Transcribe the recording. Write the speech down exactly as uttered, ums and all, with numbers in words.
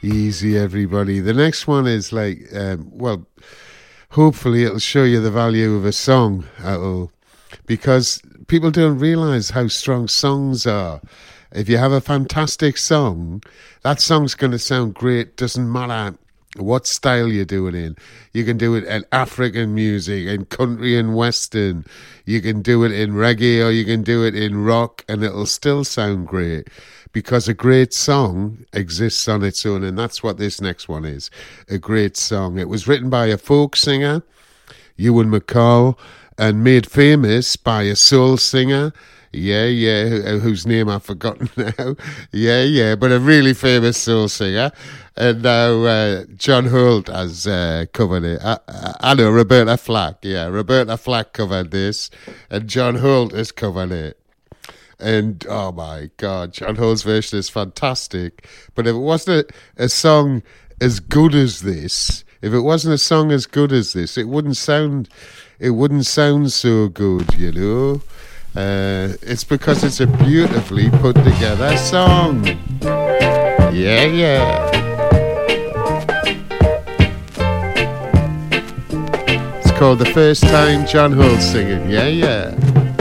Easy, everybody. The next one is like, um, well, hopefully it'll show you the value of a song. Uh-oh. Because people don't realise how strong songs are. If you have a fantastic song, that song's going to sound great. Doesn't matter what style you're doing in. You can do it in African music, in country and western. You can do it in reggae or you can do it in rock, and it'll still sound great. Because a great song exists on its own, and that's what this next one is, a great song. It was written by a folk singer, Ewan MacColl, and made famous by a soul singer, yeah, yeah, whose name I've forgotten now, yeah, yeah, but a really famous soul singer. And now uh, John Holt has uh, covered it. I, I know, Roberta Flack, yeah, Roberta Flack covered this, and John Holt has covered it. And, oh my God, John Holt's version is fantastic. But if it wasn't a, a song as good as this, if it wasn't a song as good as this, it wouldn't sound, it wouldn't sound so good, you know. Uh, it's because it's a beautifully put together song. Yeah, yeah. It's called The First Time John Holt's Singing. Yeah, yeah.